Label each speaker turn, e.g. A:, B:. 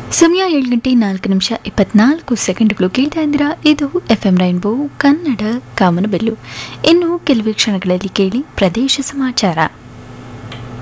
A: ಸಮಯ 7:04 ಕೇಳ್ತಾ ಇದ್ದೀರಾ. ಇದು FM ರೈನ್ಬೋ ಕನ್ನಡ ಕಾಮನಬಿಲ್ಲು. ಇನ್ನು ಕೆಲವೇ ಕ್ಷಣಗಳಲ್ಲಿ ಕೇಳಿ ಪ್ರದೇಶ ಸಮಾಚಾರ.